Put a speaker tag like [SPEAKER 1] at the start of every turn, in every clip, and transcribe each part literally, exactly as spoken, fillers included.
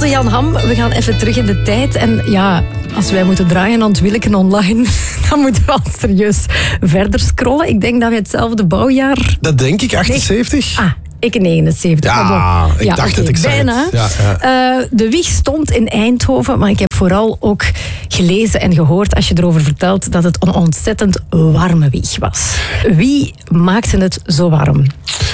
[SPEAKER 1] Onze Jan Ham, we gaan even terug in de tijd. En ja, als wij moeten draaien aan het wielken online, dan moeten we al serieus verder scrollen. Ik denk dat we hetzelfde bouwjaar...
[SPEAKER 2] Dat denk ik, achtenzeventig.
[SPEAKER 1] Ah, ik negenenzeventig.
[SPEAKER 2] Ja, ik
[SPEAKER 1] ja,
[SPEAKER 2] dacht
[SPEAKER 1] okay,
[SPEAKER 2] het, ik zei
[SPEAKER 1] bijna.
[SPEAKER 2] het. Ja, ja.
[SPEAKER 1] Uh, de wieg stond in Eindhoven, maar ik heb vooral ook gelezen en gehoord, als je erover vertelt, dat het een ontzettend warme wieg was. Wie maakte het zo warm?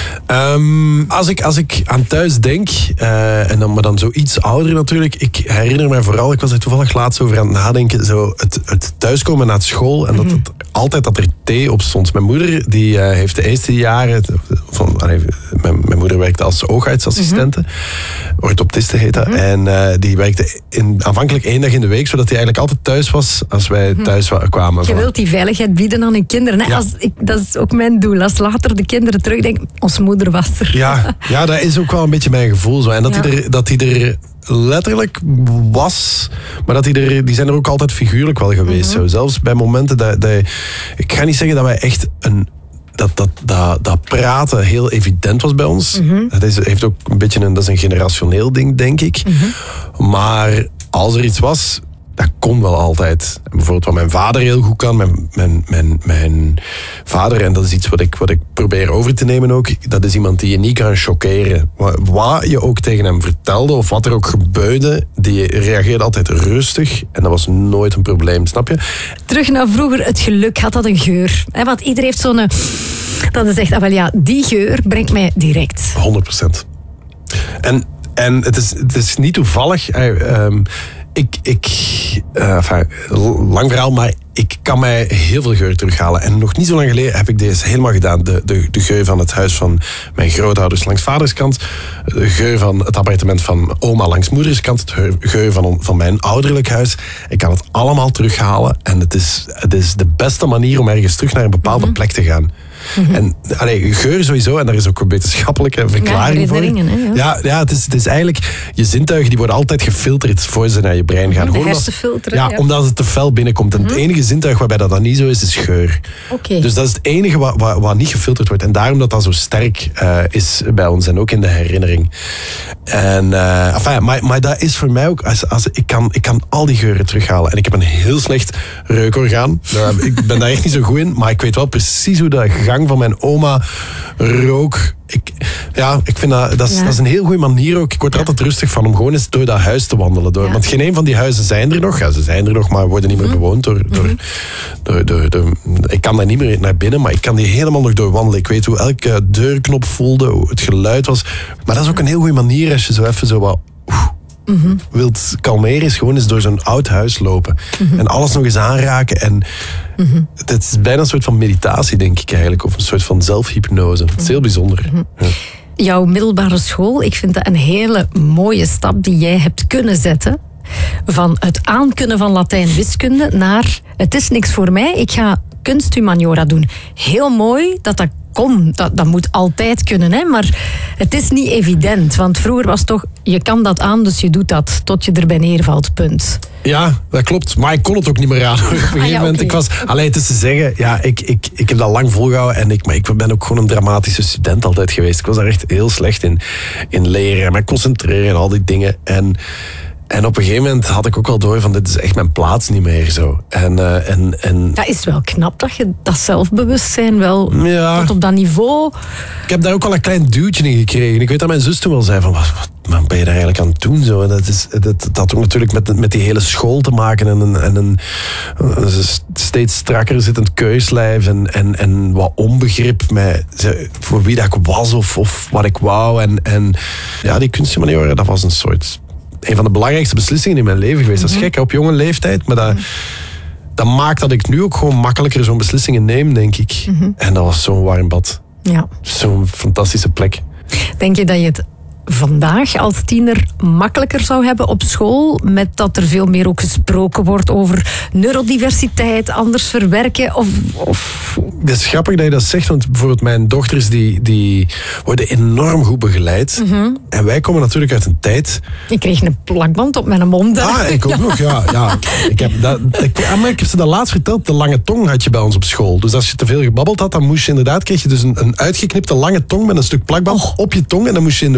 [SPEAKER 2] Um, als, ik, als ik aan thuis denk, uh, en dan, maar dan zo iets ouder natuurlijk, ik herinner me vooral, ik was er toevallig laatst over aan het nadenken, zo het, het thuiskomen na school en dat het altijd dat er thee op stond. Mijn moeder die uh, heeft de eerste jaren, van, allee, mijn, mijn moeder werkte als oogartsassistente, mm-hmm. orthoptiste heet dat, mm-hmm. en uh, die werkte in, aanvankelijk één dag in de week, zodat hij eigenlijk altijd thuis was als wij thuis wa- kwamen.
[SPEAKER 1] Je wilt die veiligheid bieden aan je kinderen. Hè?
[SPEAKER 2] Ja.
[SPEAKER 1] Als ik, dat is ook mijn doel. Als later de kinderen terugdenken, ons moeder was er.
[SPEAKER 2] Ja, ja, dat is ook wel een beetje mijn gevoel zo. En dat
[SPEAKER 1] ja.
[SPEAKER 2] hij er, dat hij er letterlijk was, maar dat hij er, die zijn er ook altijd figuurlijk wel geweest. Mm-hmm. Zo. Zelfs bij momenten dat, dat... Ik ga niet zeggen dat wij echt een... Dat, dat, dat, dat praten heel evident was bij ons. Mm-hmm. Dat is, heeft ook een beetje een, dat is een generationeel ding, denk ik. Mm-hmm. Maar als er iets was... Dat kon wel altijd. Bijvoorbeeld wat mijn vader heel goed kan. Mijn, mijn, mijn, mijn vader, en dat is iets wat ik, wat ik probeer over te nemen ook. Dat is iemand die je niet kan choqueren. Wat, wat je ook tegen hem vertelde of wat er ook gebeurde, die reageerde altijd rustig. En dat was nooit een probleem, snap je?
[SPEAKER 1] Terug naar vroeger, het geluk had dat een geur. Want iedereen heeft zo'n... Dat is echt, ah wel ja, die geur brengt mij direct.
[SPEAKER 2] honderd procent. En, en het, is, het is niet toevallig... Uh, um, Ik, ik uh, enfin, lang verhaal, maar ik kan mij heel veel geur terughalen. En nog niet zo lang geleden heb ik deze helemaal gedaan. De, de, de geur van het huis van mijn grootouders langs vaderskant. De geur van het appartement van oma langs moederskant. De geur van, van mijn ouderlijk huis. Ik kan het allemaal terughalen. En het is, het is de beste manier om ergens terug naar een bepaalde mm-hmm. plek te gaan. Mm-hmm. En allee, geur sowieso, en daar is ook een wetenschappelijke verklaring
[SPEAKER 1] ja,
[SPEAKER 2] voor.
[SPEAKER 1] Hè, ja,
[SPEAKER 2] ja, ja het, is, het is eigenlijk... Je zintuigen die worden altijd gefilterd voor ze naar je brein gaan.
[SPEAKER 1] De
[SPEAKER 2] Gewoon
[SPEAKER 1] hersenfilteren.
[SPEAKER 2] Ja, ja, omdat het te fel binnenkomt. En mm-hmm. het enige zintuig waarbij dat dan niet zo is, is geur.
[SPEAKER 1] Okay.
[SPEAKER 2] Dus dat is het enige wat, wat, wat niet gefilterd wordt. En daarom dat dat zo sterk uh, is bij ons en ook in de herinnering. En, uh, enfin, maar, maar dat is voor mij ook... Als, als, ik, kan, ik kan al die geuren terughalen. En ik heb een heel slecht reukorgaan. Uh, ik ben daar echt niet zo goed in. Maar ik weet wel precies hoe de gang van mijn oma rook. Ik, ja, ik vind dat, dat, is, ja. dat is een heel goede manier ook. Ik word er ja. altijd rustig van om gewoon eens door dat huis te wandelen. Door. Ja. Want geen een van die huizen zijn er nog. Ja, ze zijn er nog, maar worden niet meer mm-hmm. bewoond. Door, door, door, door, door, ik kan daar niet meer naar binnen, maar ik kan die helemaal nog doorwandelen. Ik weet hoe elke deurknop voelde, hoe het geluid was. Maar dat is ook een heel goede manier als je zo even zo wat... Oef, Mm-hmm. wilt kalmeren, is gewoon eens door zo'n oud huis lopen. Mm-hmm. En alles nog eens aanraken. En mm-hmm. het is bijna een soort van meditatie, denk ik eigenlijk. Of een soort van zelfhypnose. Het is heel bijzonder. Mm-hmm. Ja.
[SPEAKER 1] Jouw middelbare school, ik vind dat een hele mooie stap die jij hebt kunnen zetten. Van het aankunnen van Latijn wiskunde naar het is niks voor mij, ik ga kunsthumaniora doen. Heel mooi dat dat kon, dat, dat moet altijd kunnen, hè? Maar het is niet evident, want vroeger was toch, je kan dat aan, dus je doet dat, tot je erbij neervalt, punt.
[SPEAKER 2] Ja, dat klopt, maar ik kon het ook niet meer aan. Op een gegeven ah, ja, moment, okay. ik was, alleen het is te zeggen, ja, ik, ik, ik heb dat lang volgehouden en ik, maar ik ben ook gewoon een dramatische student altijd geweest. Ik was daar echt heel slecht in, in leren en me concentreren en al die dingen. En En op een gegeven moment had ik ook wel door van dit is echt mijn plaats niet meer zo. En, uh, en, en...
[SPEAKER 1] Dat is wel knap dat je dat zelfbewustzijn wel
[SPEAKER 2] ja.
[SPEAKER 1] tot op dat niveau...
[SPEAKER 2] Ik heb daar ook wel een klein duwtje in gekregen. Ik weet dat mijn zus toen wel zei van wat, wat ben je daar eigenlijk aan het doen? Zo? En dat, is, dat, dat had ook natuurlijk met, met die hele school te maken en een, en een, een steeds strakker zittend keuslijf en, en, en wat onbegrip met voor wie dat ik was of, of wat ik wou. En, en ja, die kunsthumaniora, dat was een soort... een van de belangrijkste beslissingen in mijn leven geweest. Dat is gek, op jonge leeftijd. Maar dat, dat maakt dat ik nu ook gewoon makkelijker zo'n beslissingen neem, denk ik. Mm-hmm. En dat was zo'n warm bad.
[SPEAKER 1] Ja.
[SPEAKER 2] Zo'n fantastische plek.
[SPEAKER 1] Denk je dat je het vandaag als tiener makkelijker zou hebben op school, met dat er veel meer ook gesproken wordt over neurodiversiteit, anders verwerken? Of, of...
[SPEAKER 2] Het is grappig dat je dat zegt, want bijvoorbeeld mijn dochters die, die worden enorm goed begeleid. Mm-hmm. En wij komen natuurlijk uit een tijd...
[SPEAKER 1] Ik kreeg een plakband op mijn mond.
[SPEAKER 2] Ah, ik ook ja. nog, ja. ja. Ik heb dat, ik, ik heb ze dat laatst verteld, de lange tong had je bij ons op school. Dus als je te veel gebabbeld had, dan moest je inderdaad, kreeg je dus een, een uitgeknipte lange tong met een stuk plakband oh. op je tong en dan moest je in de hoek gaan staan.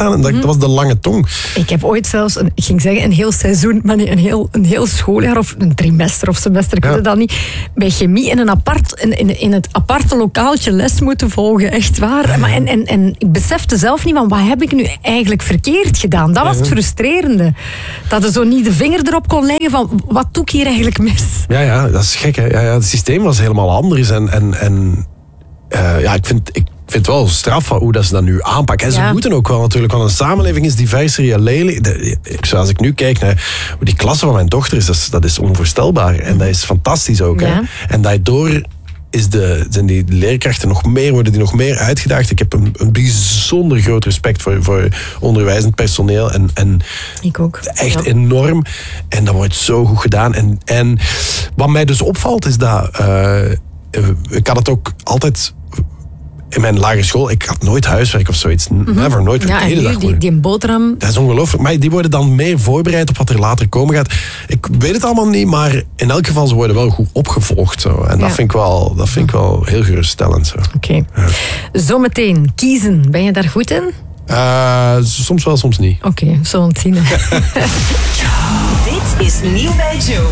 [SPEAKER 2] staan. En dat, dat was de lange tong.
[SPEAKER 1] Ik heb ooit zelfs, een, ik ging zeggen een heel seizoen, maar nee, een heel, een heel schooljaar of een trimester of semester, ik
[SPEAKER 2] Ja.
[SPEAKER 1] weet het dan niet, bij chemie in, een apart, in, in, in het aparte lokaaltje les moeten volgen. Echt waar. Ja. Maar en, en, en ik besefte zelf niet van, wat heb ik nu eigenlijk verkeerd gedaan? Dat was het frustrerende. Dat je zo niet de vinger erop kon leggen van, wat doe ik hier eigenlijk mis?
[SPEAKER 2] Ja, ja, dat is gek. Hè? Ja, ja, het systeem was helemaal anders. En, en, en uh, ja, ik vind... Ik Ik vind het wel straf hoe dat ze dat nu aanpakken. En ze
[SPEAKER 1] ja.
[SPEAKER 2] moeten ook wel natuurlijk, want een samenleving is diverser. Ja, lelijk. Zoals ik nu kijk naar hoe die klasse van mijn dochter is, dat is, dat is onvoorstelbaar. En dat is fantastisch ook.
[SPEAKER 1] Ja.
[SPEAKER 2] Hè? En daardoor is de, zijn die leerkrachten nog meer, worden die nog meer uitgedaagd. Ik heb een, een bijzonder groot respect voor, voor onderwijzend personeel. En, en
[SPEAKER 1] ik ook.
[SPEAKER 2] Echt
[SPEAKER 1] ja.
[SPEAKER 2] enorm. En dat wordt zo goed gedaan. En, en wat mij dus opvalt is dat... Uh, ik had het ook altijd... In mijn lagere school, ik had nooit huiswerk of zoiets. Mm-hmm. Never, nooit.
[SPEAKER 1] Ja, en nu, die, die boterham...
[SPEAKER 2] Dat is ongelooflijk. Maar die worden dan meer voorbereid op wat er later komen gaat. Ik weet het allemaal niet, maar in elk geval, ze worden wel goed opgevolgd. Zo. En ja. dat vind ik wel, dat vind ik wel heel geruststellend. Oké.
[SPEAKER 1] Okay. Ja. Zometeen, kiezen. Ben je daar goed in?
[SPEAKER 2] Uh, soms wel, soms niet.
[SPEAKER 1] Oké, okay, we zullen het zien.
[SPEAKER 3] Dit is Nieuw bij Joe.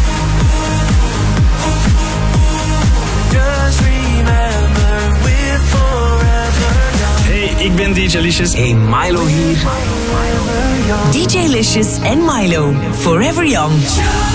[SPEAKER 4] Ik ben D J Licious.
[SPEAKER 3] Hey, Milo hier. D J Licious en Milo. Forever Young.